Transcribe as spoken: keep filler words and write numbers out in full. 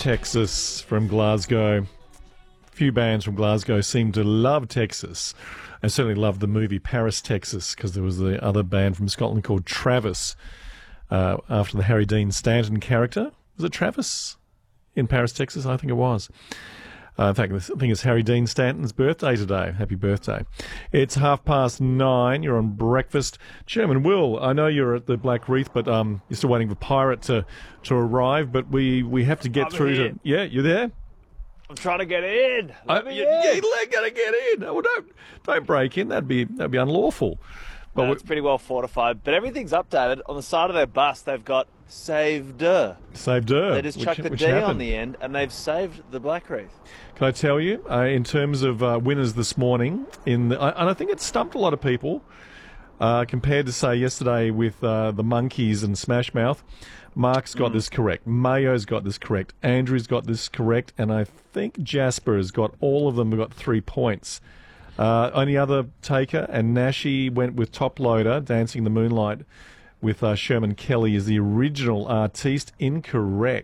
Texas from Glasgow. Few bands from Glasgow seem to love Texas, and certainly love the movie Paris, Texas, because there was the other band from Scotland called Travis, uh, after the Harry Dean Stanton character. Was it Travis in Paris, Texas? I think it was. Uh, in fact, I think it's Harry Dean Stanton's birthday today. Happy birthday. It's half past nine. You're on breakfast. Chairman Will, I know you're at the Black Reef, but um, you're still waiting for Pirate to, to arrive, but we, we have to get I'm through here. to... Yeah, you there? I'm trying to get in. Let Uh, me you, in. you gotta get in. Well, don't don't break in. That'd be that'd be unlawful. But No, we- it's pretty well fortified, but everything's updated. On the side of their bus, they've got saved. They saved her. just which- chucked the which D on happened. the end, and they've saved the Black Reef. Can I tell you, uh, in terms of uh, winners this morning, in the, I- and I think it stumped a lot of people uh, compared to say yesterday with uh, the Monkeys and Smash Mouth. Mark's got Mm. this correct. Mayo's got this correct. Andrew's got this correct, and I think Jasper has got all of them. Have got three points. Uh, only other taker, and Nashi went with Top Loader, Dancing the Moonlight, with uh, Sherman Kelly as the original artiste. Incorrect.